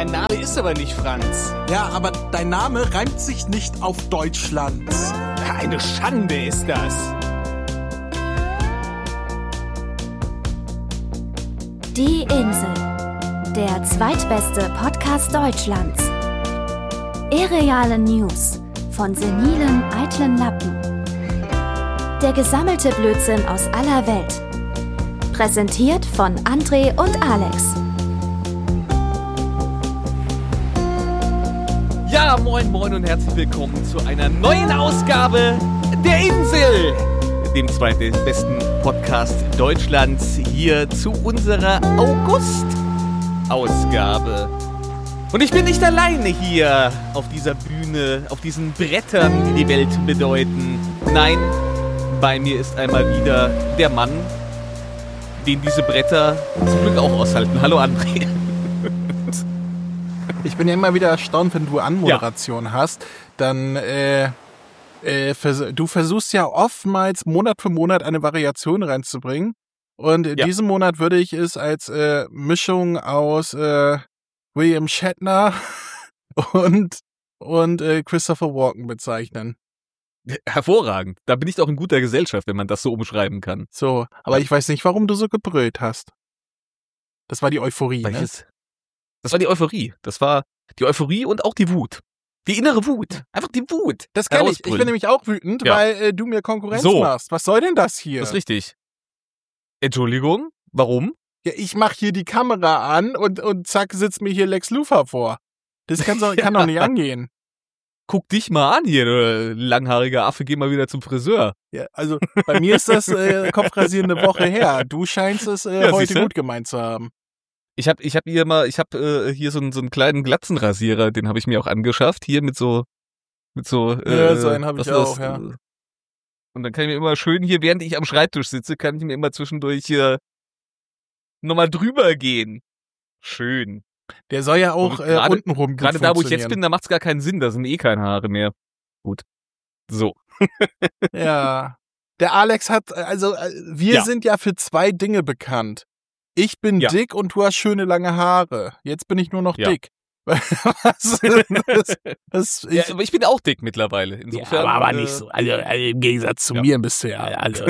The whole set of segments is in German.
Mein Name ist aber nicht Franz. Ja, aber dein Name reimt sich nicht auf Deutschland. Ja, eine Schande ist das. Die Insel, der zweitbeste Podcast Deutschlands. Irreale News von senilen, eitlen Lappen. Der gesammelte Blödsinn aus aller Welt. Präsentiert von André und Alex. Ja, moin moin und herzlich willkommen zu einer neuen Ausgabe der Insel, dem zweitbesten Podcast Deutschlands, hier zu unserer August-Ausgabe. Und ich bin nicht alleine hier auf dieser Bühne, auf diesen Brettern, die die Welt bedeuten. Nein, bei mir ist einmal wieder der Mann, den diese Bretter zum Glück auch aushalten. Hallo André. Ich bin ja immer wieder erstaunt, wenn du Anmoderation hast, dann du versuchst ja oftmals Monat für Monat eine Variation reinzubringen. Und in diesem Monat würde ich es als Mischung aus William Shatner und Christopher Walken bezeichnen. Hervorragend. Da bin ich doch in guter Gesellschaft, wenn man das so umschreiben kann. So, aber ich weiß nicht, warum du so gebrüllt hast. Das war die Euphorie, ne? Das war die Euphorie. Das war die Euphorie und auch die Wut. Die innere Wut. Einfach die Wut. Das kann ich. Ich bin nämlich auch wütend, weil du mir Konkurrenz machst. Was soll denn das hier? Das ist richtig. Entschuldigung? Warum? Ja, ich mach hier die Kamera an und zack, sitzt mir hier Lex Luthor vor. Das kann doch nicht angehen. Guck dich mal an hier, du langhaariger Affe, geh mal wieder zum Friseur. Ja, also bei mir ist das kopfrasierende Woche her. Du scheinst es heute gut gemeint zu haben. Ich hab hier so einen kleinen Glatzenrasierer, den habe ich mir auch angeschafft, hier mit so so einen habe ich auch, ja. Und dann kann ich mir immer schön hier, während ich am Schreibtisch sitze, kann ich mir immer zwischendurch hier nochmal drüber gehen. Schön. Der soll ja auch untenrum gut gerade da, wo ich jetzt bin, da macht's gar keinen Sinn, da sind eh keine Haare mehr. Gut. So. Ja. Der Alex hat, wir sind ja für zwei Dinge bekannt. Ich bin dick und du hast schöne lange Haare. Jetzt bin ich nur noch dick. Aber ich bin auch dick mittlerweile. Insofern, aber nicht so. Also im Gegensatz zu mir bist du ja. Also,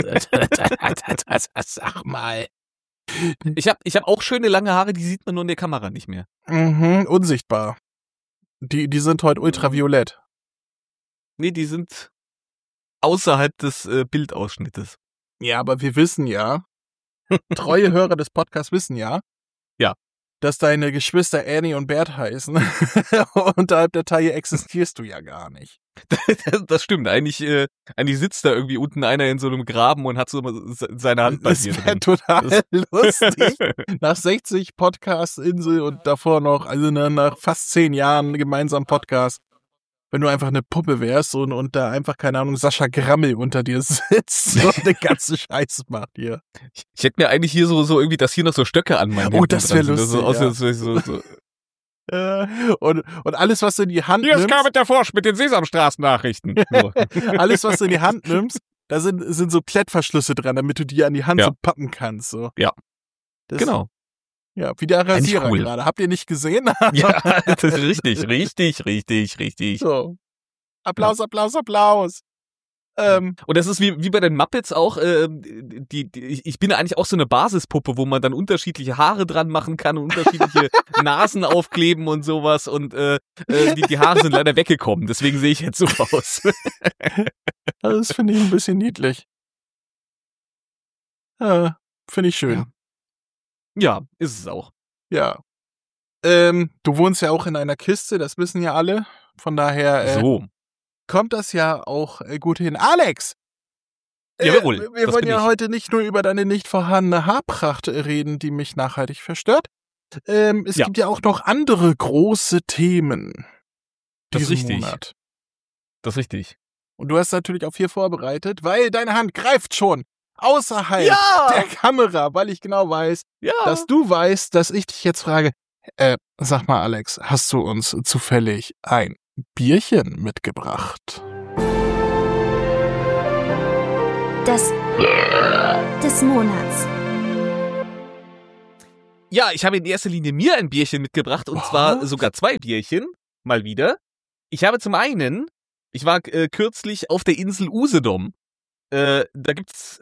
sag mal. Ich hab auch schöne lange Haare, die sieht man nur in der Kamera nicht mehr. Mhm, unsichtbar. Die sind heute ultraviolett. Nee, die sind außerhalb des Bildausschnittes. Ja, aber wir wissen ja, treue Hörer des Podcasts wissen ja, dass deine Geschwister Annie und Bert heißen. Unterhalb der Taille existierst du ja gar nicht. Das stimmt. Eigentlich sitzt da irgendwie unten einer in so einem Graben und hat so seine Hand bei dir drin. Das wäre total lustig. Nach 60 Podcast-Insel und davor noch, also nach fast 10 Jahren gemeinsam Podcast, wenn du einfach eine Puppe wärst und da einfach, keine Ahnung, Sascha Grammel unter dir sitzt und den ganzen Scheiß macht hier. Ich hätte mir eigentlich hier so irgendwie, dass hier noch so Stöcke an meinen Händen das wäre lustig, so. Und alles, was du in die Hand nimmst... Hier ist Carmen der Forsch mit den Sesamstraßen-Nachrichten. So. Alles, was du in die Hand nimmst, da sind so Klettverschlüsse dran, damit du die an die Hand so pappen kannst. So. Ja, das, genau. Ja, wie der Rasierer gerade. Habt ihr nicht gesehen? Ja, das ist richtig. So. Applaus. Und das ist wie bei den Muppets auch, ich bin eigentlich auch so eine Basispuppe, wo man dann unterschiedliche Haare dran machen kann und unterschiedliche Nasen aufkleben und sowas und die Haare sind leider weggekommen, deswegen sehe ich jetzt so aus. Also das finde ich ein bisschen niedlich. Finde ich schön. Ja, ist es auch. Ja. Du wohnst ja auch in einer Kiste, das wissen ja alle. Von daher kommt das ja auch gut hin. Alex! Jawohl. Wir wollen ja heute nicht nur über deine nicht vorhandene Haarpracht reden, die mich nachhaltig verstört. Es gibt ja auch noch andere große Themen. Das ist richtig. Monat. Das ist richtig. Und du hast natürlich auch viel vorbereitet, weil deine Hand greift schon außerhalb der Kamera, weil ich genau weiß, dass du weißt, dass ich dich jetzt frage, sag mal Alex, hast du uns zufällig ein Bierchen mitgebracht? Das des Monats. Ja, ich habe in erster Linie mir ein Bierchen mitgebracht und zwar sogar 2 Bierchen, mal wieder. Ich habe zum einen, ich war kürzlich auf der Insel Usedom. Da gibt's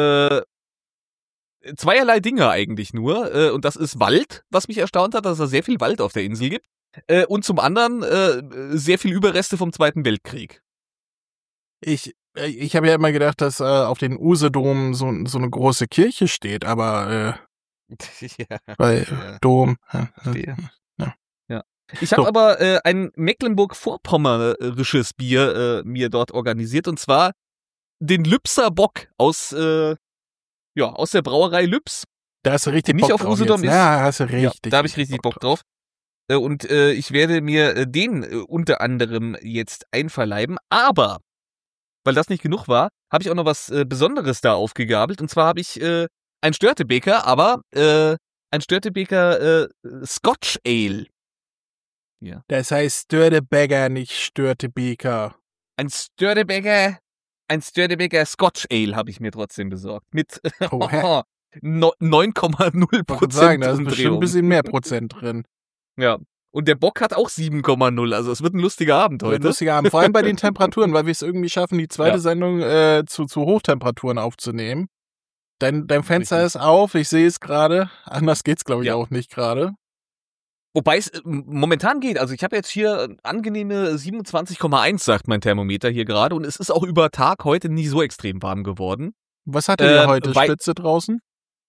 zweierlei Dinge eigentlich nur und das ist Wald, was mich erstaunt hat, dass es da sehr viel Wald auf der Insel gibt und zum anderen sehr viel Überreste vom Zweiten Weltkrieg. Ich habe ja immer gedacht, dass auf den Usedom so eine große Kirche steht, aber bei Dom. Ja. Ich habe aber ein Mecklenburg-Vorpommerisches Bier mir dort organisiert und zwar den Lübser Bock aus der Brauerei Lübs. Da hast du richtig Bock drauf. Nicht auf Usedom ist. Ja, hast du richtig. Da habe ich richtig Bock drauf. Und ich werde mir den unter anderem jetzt einverleiben. Aber, weil das nicht genug war, habe ich auch noch was Besonderes da aufgegabelt. Und zwar habe ich ein Störtebeker, aber ein Störtebeker Scotch Ale. Ja. Das heißt Störtebeker, nicht Störtebeker. Ein Störtebeker Scotch Ale habe ich mir trotzdem besorgt. Mit 9,0%. Sagen, da ist bestimmt ein bisschen mehr Prozent drin. Ja. Und der Bock hat auch 7,0. Also es wird ein lustiger Abend heute. Vor allem bei den Temperaturen, weil wir es irgendwie schaffen, die zweite Sendung zu Hochtemperaturen aufzunehmen. Dein Fenster ist auf, ich sehe es gerade. Anders geht's, glaube ich, auch nicht gerade. Wobei es momentan geht. Also ich habe jetzt hier angenehme 27,1, sagt mein Thermometer hier gerade. Und es ist auch über Tag heute nicht so extrem warm geworden. Was hattet ihr heute? Spitze draußen?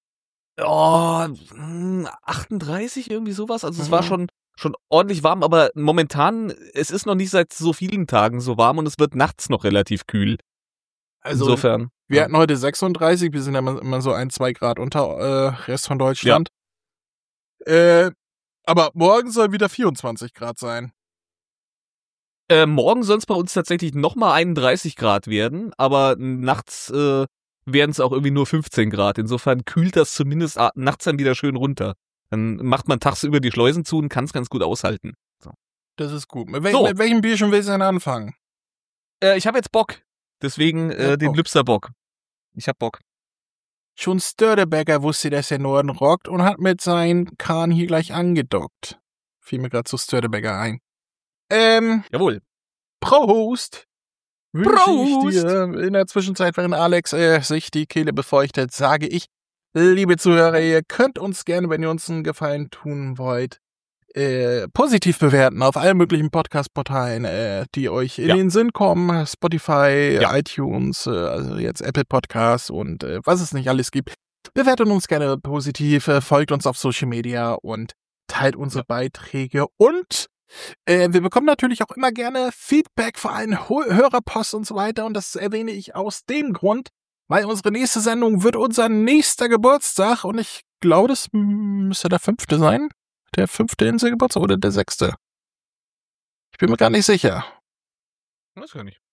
38, irgendwie sowas. Also es war schon ordentlich warm, aber momentan, es ist noch nicht seit so vielen Tagen so warm und es wird nachts noch relativ kühl. Also insofern. Wir hatten heute 36, wir sind ja immer so 1-2 Grad unter Rest von Deutschland. Ja. Aber morgen soll wieder 24 Grad sein. Morgen soll es bei uns tatsächlich nochmal 31 Grad werden, aber nachts werden es auch irgendwie nur 15 Grad. Insofern kühlt das zumindest nachts dann wieder schön runter. Dann macht man tagsüber die Schleusen zu und kann es ganz gut aushalten. So. Das ist gut. Mit welchem Bierchen willst du denn anfangen? Ich habe jetzt Bock. Deswegen den Lübser Bock. Ich hab Bock. Schon Störtebeker wusste, dass der Norden rockt und hat mit seinem Kahn hier gleich angedockt. Fiel mir gerade zu Störtebeker ein. Jawohl. Prost! Prost! Ich dir in der Zwischenzeit, während Alex sich die Kehle befeuchtet, sage ich, liebe Zuhörer, ihr könnt uns gerne, wenn ihr uns einen Gefallen tun wollt, positiv bewerten auf allen möglichen Podcast-Portalen, die euch in den Sinn kommen. Spotify, iTunes, also jetzt Apple Podcasts und was es nicht alles gibt. Bewertet uns gerne positiv, folgt uns auf Social Media und teilt unsere Beiträge. Und wir bekommen natürlich auch immer gerne Feedback, vor allem Hörerpost und so weiter. Und das erwähne ich aus dem Grund, weil unsere nächste Sendung wird unser nächster Geburtstag. Und ich glaube, das müsste der 5. sein. Der 5. Inselgeburtstag oder der 6.? Ich bin mir gar nicht sicher. Weiß gar nicht.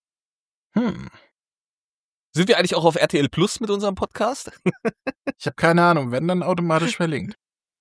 Sind wir eigentlich auch auf RTL Plus mit unserem Podcast? Ich habe keine Ahnung, wenn dann automatisch verlinkt.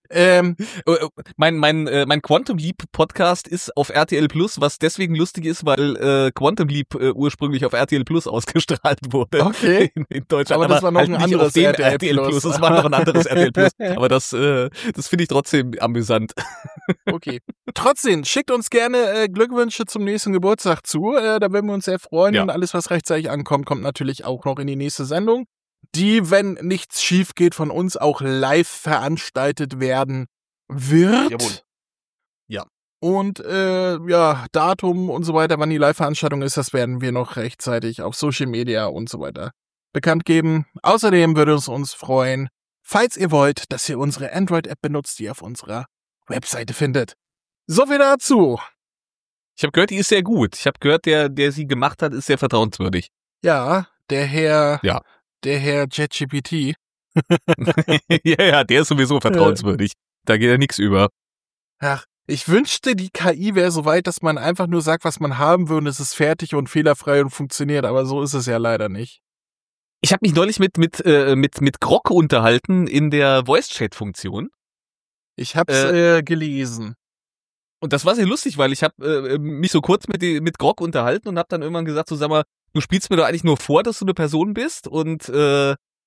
Mein Quantum Leap Podcast ist auf RTL Plus, was deswegen lustig ist, weil Quantum Leap ursprünglich auf RTL Plus ausgestrahlt wurde. Okay. In Deutschland. Aber das war noch halt ein anderes RTL Plus. Das war noch ein anderes RTL Plus. Aber das finde ich trotzdem amüsant. Okay. Trotzdem, schickt uns gerne Glückwünsche zum nächsten Geburtstag zu. Da würden wir uns sehr freuen. Und alles, was rechtzeitig ankommt, kommt natürlich auch noch in die nächste Sendung, die, wenn nichts schief geht, von uns auch live veranstaltet werden wird. Jawohl. Ja. Und Datum und so weiter, wann die Live-Veranstaltung ist, das werden wir noch rechtzeitig auf Social Media und so weiter bekannt geben. Außerdem würde es uns freuen, falls ihr wollt, dass ihr unsere Android-App benutzt, die ihr auf unserer Webseite findet. So viel dazu. Ich habe gehört, die ist sehr gut. Ich habe gehört, der sie gemacht hat, ist sehr vertrauenswürdig. Ja, der Herr ChatGPT. Ja, der ist sowieso vertrauenswürdig. Da geht ja nichts über. Ach, ich wünschte, die KI wäre so weit, dass man einfach nur sagt, was man haben will und es ist fertig und fehlerfrei und funktioniert, aber so ist es ja leider nicht. Ich habe mich neulich mit Grok unterhalten in der Voice-Chat-Funktion. Ich hab's gelesen. Und das war sehr lustig, weil ich habe mich so kurz mit Grok unterhalten und habe dann irgendwann gesagt, so sag mal, du spielst mir doch eigentlich nur vor, dass du eine Person bist und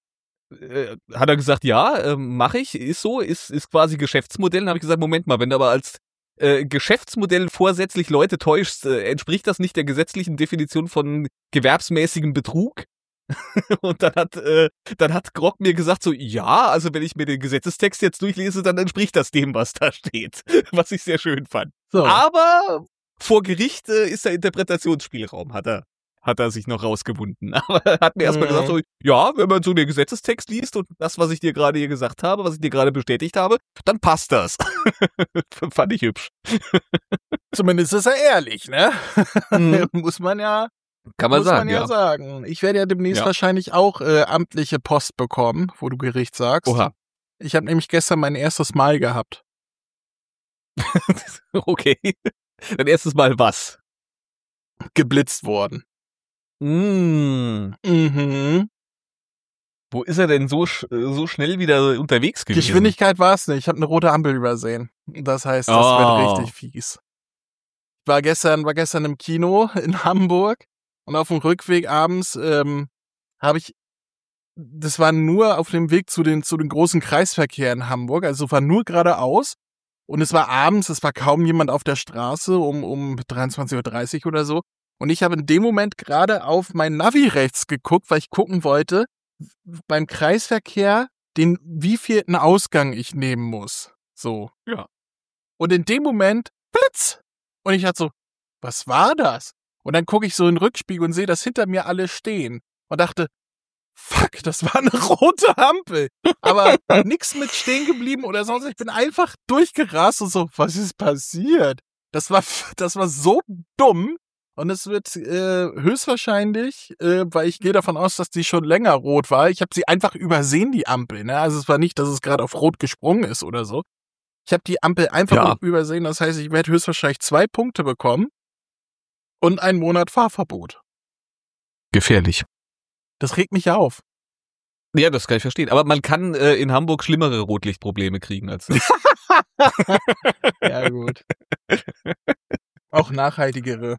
hat er gesagt, ja, mache ich, ist so, ist quasi Geschäftsmodell. Dann habe ich gesagt, Moment mal, wenn du aber als Geschäftsmodell vorsätzlich Leute täuschst, entspricht das nicht der gesetzlichen Definition von gewerbsmäßigem Betrug? Und dann hat Grog mir gesagt so, ja, also wenn ich mir den Gesetzestext jetzt durchlese, dann entspricht das dem, was da steht. Was ich sehr schön fand. So. Aber vor Gericht ist der Interpretationsspielraum, hat er sich noch rausgewunden. Aber er hat mir erstmal gesagt so, ja, wenn man so den Gesetzestext liest und das, was ich dir gerade hier gesagt habe, was ich dir gerade bestätigt habe, dann passt das. Fand ich hübsch. Zumindest ist er ehrlich, ne? Muss man ja sagen. Ich werde ja demnächst wahrscheinlich auch amtliche Post bekommen, wo du Gericht sagst. Oha. Ich habe nämlich gestern mein erstes Mal gehabt. Okay. Dein erstes Mal was? Geblitzt worden. Mhm. Wo ist er denn so schnell wieder unterwegs gewesen? Geschwindigkeit war es nicht. Ich habe eine rote Ampel übersehen. Das heißt, das wird richtig fies. Ich war gestern im Kino in Hamburg und auf dem Rückweg abends das war nur auf dem Weg zu den großen Kreisverkehr in Hamburg, also war nur geradeaus und es war abends, es war kaum jemand auf der Straße um 23:30 Uhr oder so. Und ich habe in dem Moment gerade auf mein Navi rechts geguckt, weil ich gucken wollte, beim Kreisverkehr, wievielten Ausgang ich nehmen muss. So. Ja. Und in dem Moment, Blitz! Und ich hatte so, was war das? Und dann gucke ich so in den Rückspiegel und sehe, dass hinter mir alle stehen. Und dachte, fuck, das war eine rote Ampel. Aber nix mit stehen geblieben oder sonst. Ich bin einfach durchgerast und so, was ist passiert? Das war so dumm. Und es wird höchstwahrscheinlich, weil ich gehe davon aus, dass die schon länger rot war. Ich habe sie einfach übersehen, die Ampel. Ne? Also es war nicht, dass es gerade auf rot gesprungen ist oder so. Ich habe die Ampel einfach übersehen. Das heißt, ich werde höchstwahrscheinlich 2 Punkte bekommen und 1 Monat Fahrverbot. Gefährlich. Das regt mich auf. Ja, das kann ich verstehen. Aber man kann in Hamburg schlimmere Rotlichtprobleme kriegen als das. Ja, gut. Auch nachhaltigere.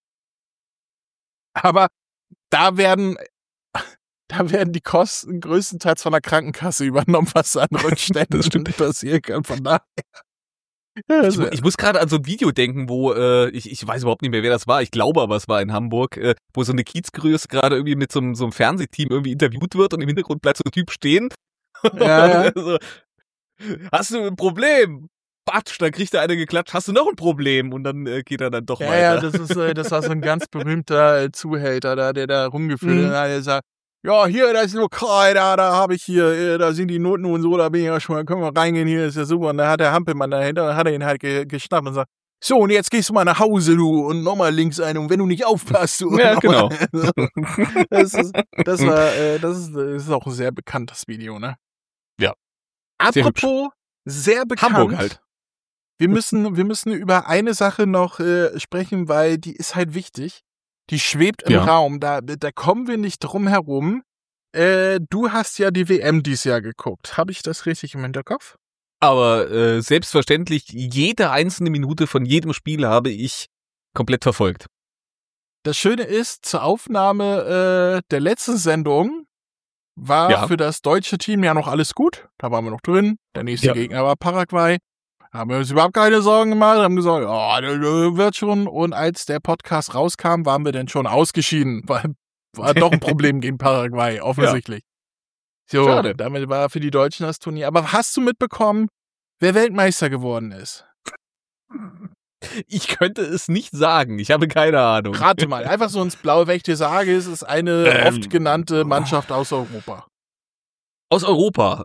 Aber da werden die Kosten größtenteils von der Krankenkasse übernommen, was an Rückständen passieren kann. Von daher. Ich muss gerade an so ein Video denken, wo ich weiß überhaupt nicht mehr, wer das war. Ich glaube aber, es war in Hamburg, wo so eine Kiezgröße gerade irgendwie mit so einem Fernsehteam irgendwie interviewt wird und im Hintergrund bleibt so ein Typ stehen. Ja. So, hast du ein Problem? Batsch, dann kriegt er eine geklatscht, hast du noch ein Problem? Und dann geht er dann doch weiter. Ja, das war so ein ganz berühmter Zuhälter da, der da rumgeführt hat. Der sagt, ja, hier, das Lokal, da habe ich hier, da sind die Noten und so, da bin ich ja schon, da können wir reingehen, hier ist ja super. Und da hat der Hampelmann dahinter, dann hat er ihn halt geschnappt und sagt, so, und jetzt gehst du mal nach Hause, du, und nochmal links ein, und wenn du nicht aufpasst, du. Ja, genau. Das ist auch ein sehr bekanntes Video, ne? Ja. Apropos sehr bekannt. Hamburg halt. Wir müssen über eine Sache noch sprechen, weil die ist halt wichtig. Die schwebt im Raum. Da kommen wir nicht drum herum. Du hast ja die WM dieses Jahr geguckt. Habe ich das richtig im Hinterkopf? Aber selbstverständlich, jede einzelne Minute von jedem Spiel habe ich komplett verfolgt. Das Schöne ist, zur Aufnahme der letzten Sendung war für das deutsche Team ja noch alles gut. Da waren wir noch drin. Der nächste Gegner war Paraguay. Haben wir uns überhaupt keine Sorgen gemacht, haben gesagt, ja, das wird schon. Und als der Podcast rauskam, waren wir dann schon ausgeschieden, weil war doch ein Problem gegen Paraguay, offensichtlich. So, schade. Damit war für die Deutschen das Turnier. Aber hast du mitbekommen, wer Weltmeister geworden ist? Ich könnte es nicht sagen, ich habe keine Ahnung. Rate mal, einfach so ins Blaue, wenn ich dir sage, es ist eine oft genannte Mannschaft aus Europa. Aus Europa?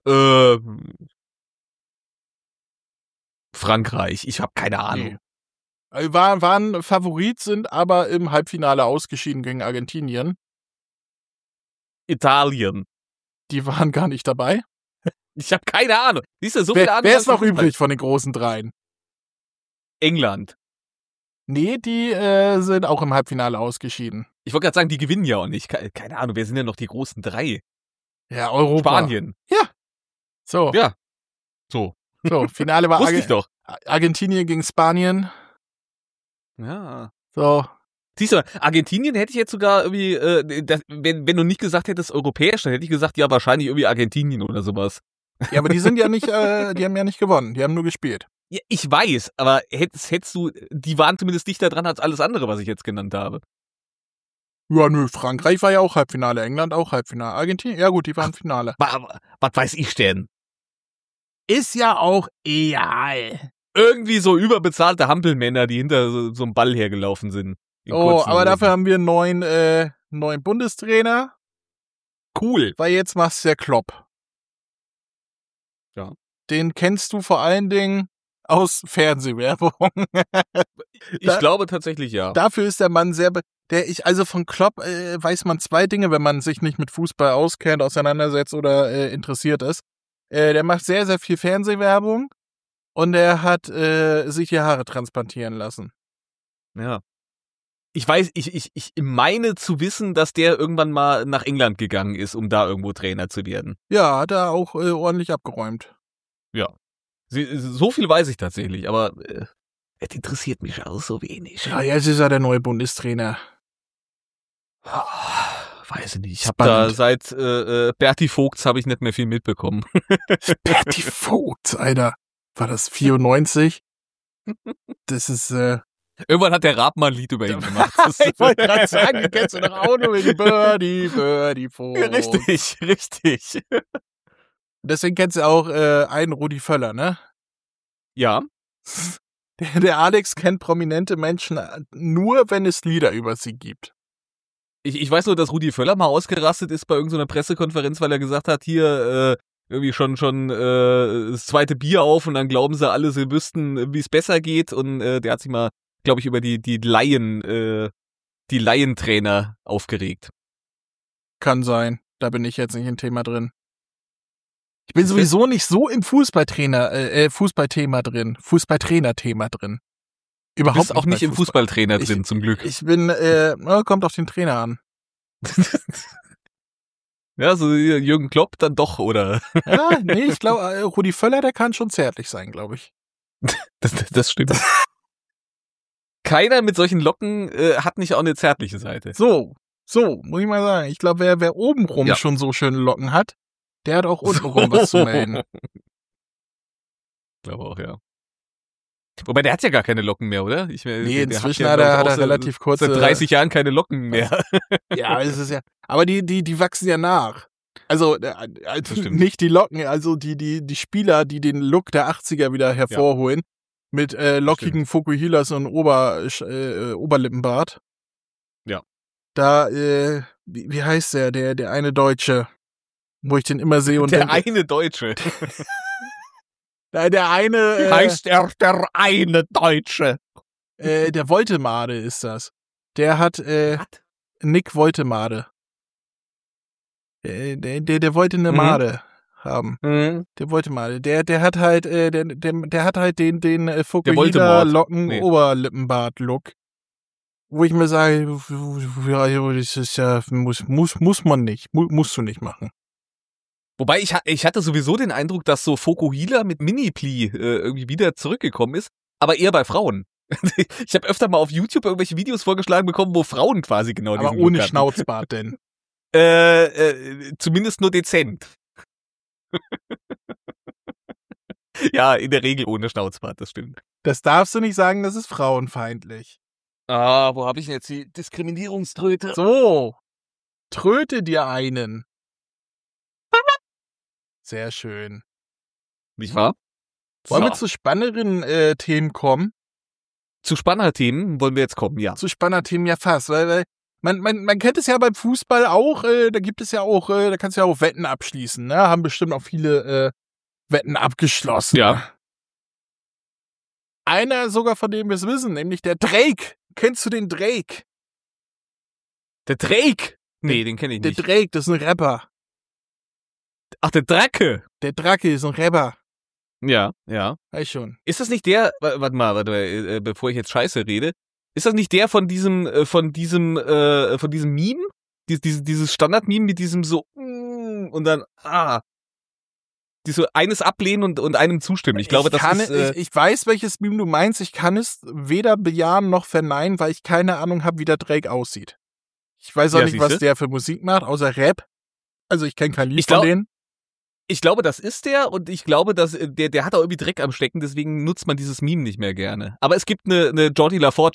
Frankreich, ich habe keine Ahnung. Nee. Waren Favorit, sind aber im Halbfinale ausgeschieden gegen Argentinien. Italien. Die waren gar nicht dabei. Ich habe keine Ahnung. Siehst du, so viele Ahnung. Wer ist noch übrig von den großen dreien? England. Nee, die sind auch im Halbfinale ausgeschieden. Ich wollte gerade sagen, die gewinnen ja auch nicht. Keine Ahnung, wer sind denn noch die großen drei? Ja, Europa. Spanien. Ja. So. Ja. So, Finale war wusste ich doch. Argentinien gegen Spanien. Ja. So. Siehst du, Argentinien hätte ich jetzt sogar irgendwie, wenn du nicht gesagt hättest europäisch, dann hätte ich gesagt, ja, wahrscheinlich irgendwie Argentinien oder sowas. Ja, aber die sind ja nicht, die haben ja nicht gewonnen, die haben nur gespielt. Ja, ich weiß, aber hättest du, die waren zumindest dichter dran als alles andere, was ich jetzt genannt habe. Ja, nö, Frankreich war ja auch Halbfinale, England auch Halbfinale, Argentinien, ja gut, die waren Finale. Was weiß ich denn? Ist ja auch egal. Irgendwie so überbezahlte Hampelmänner, die hinter so einem Ball hergelaufen sind. Oh, aber dafür haben wir einen neuen Bundestrainer. Cool. Weil jetzt machst du ja Klopp. Ja. Den kennst du vor allen Dingen aus Fernsehwerbung. Ich glaube tatsächlich, ja. Dafür ist der Mann also von Klopp weiß man zwei Dinge, wenn man sich nicht mit Fußball auskennt, auseinandersetzt oder interessiert ist. Der macht sehr, sehr viel Fernsehwerbung und er hat sich die Haare transplantieren lassen. Ja. Ich weiß, ich meine zu wissen, dass der irgendwann mal nach England gegangen ist, um da irgendwo Trainer zu werden. Ja, hat er auch ordentlich abgeräumt. Ja. So viel weiß ich tatsächlich, aber es interessiert mich auch so wenig. Ja, jetzt ist er der neue Bundestrainer. Weiß ich nicht. Ich habe da seit Berti Vogts habe ich nicht mehr viel mitbekommen. Berti Vogts, Alter. War das 94? Das ist, Irgendwann hat der Raab mal ein Lied über ihn gemacht. Ich wollte gerade sagen, du kennst du doch auch nur wegen Berti Vogts. Ja, richtig. Deswegen kennst du auch einen Rudi Völler, ne? Ja. Der Alex kennt prominente Menschen nur, wenn es Lieder über sie gibt. Ich weiß nur, dass Rudi Völler mal ausgerastet ist bei irgendeiner Pressekonferenz, weil er gesagt hat, hier irgendwie schon das zweite Bier auf und dann glauben sie alle, sie wüssten, wie es besser geht. Und der hat sich mal, glaube ich, über die Laientrainer aufgeregt. Kann sein. Da bin ich jetzt nicht im Thema drin. Ich bin sowieso nicht so im Fußballthema drin. Überhaupt du bist auch nicht im Fußballtrainer drin, zum Glück. Ich bin, kommt auf den Trainer an. Ja, so Jürgen Klopp dann doch, oder? Ja, nee, ich glaube, Rudi Völler, der kann schon zärtlich sein, glaube ich. Das stimmt. Keiner mit solchen Locken hat nicht auch eine zärtliche Seite. So, muss ich mal sagen. Ich glaube, wer obenrum schon so schöne Locken hat, der hat auch untenrum was zu melden. Ich glaube auch, ja. Wobei, der hat ja gar keine Locken mehr, oder? Nee, inzwischen hat er relativ kurze... Seit 30 Jahren keine Locken mehr. Ja, es ist ja... Aber die wachsen ja nach. Also nicht die Locken, also die Spieler, die den Look der 80er wieder hervorholen, mit lockigen Fukuhilas und Oberlippenbart. Ja. Da, wie heißt der eine Deutsche, wo ich den immer sehe und eine Deutsche. Der eine... heißt er der eine Deutsche? Der Woltemade ist das. Der hat... Nick Woltemade. Der wollte eine Made haben. Mhm. Der Woltemade. Der hat halt der hat halt den Fukuhila Locken Oberlippenbart Look. Wo ich mir sage, ja, das ist ja muss man nicht. Musst du nicht machen. Wobei ich hatte sowieso den Eindruck, dass so Fukuhila mit Mini-Pli irgendwie wieder zurückgekommen ist, aber eher bei Frauen. Ich habe öfter mal auf YouTube irgendwelche Videos vorgeschlagen bekommen, wo Frauen quasi genau diesen Aber ohne Look Schnauzbart denn? Zumindest nur dezent. Ja, in der Regel ohne Schnauzbart, das stimmt. Das darfst du nicht sagen, das ist frauenfeindlich. Ah, wo habe ich denn jetzt die Diskriminierungströte? So, tröte dir einen. Sehr schön. Nicht wahr? Wollen wir zu spannenderen Themen kommen? Zu Spannerthemen wollen wir jetzt kommen, ja. Zu Spannerthemen ja fast, weil man kennt es ja beim Fußball auch, da gibt es ja auch, da kannst du ja auch Wetten abschließen, ne? Haben bestimmt auch viele Wetten abgeschlossen. Ja. Einer sogar, von dem wir es wissen, nämlich der Drake. Kennst du den Drake? Der Drake? Nee, den kenne ich nicht. Der Drake, das ist ein Rapper. Ach, der Drake. Der Drake ist ein Rapper. Ja. Weiß schon. Ist das nicht der, warte mal, bevor ich jetzt Scheiße rede, ist das nicht der von diesem Meme? Dieses Standard-Meme mit diesem so, und dann, die so eines ablehnen und einem zustimmen. Ich glaube, ich weiß, welches Meme du meinst. Ich kann es weder bejahen noch verneinen, weil ich keine Ahnung habe, wie der Drake aussieht. Ich weiß auch nicht, was der für Musik macht, außer Rap. Also ich kenne kein Lied von denen. Ich glaube, das ist der und ich glaube, dass der hat auch irgendwie Dreck am Stecken, deswegen nutzt man dieses Meme nicht mehr gerne. Aber es gibt eine Jordi LaForge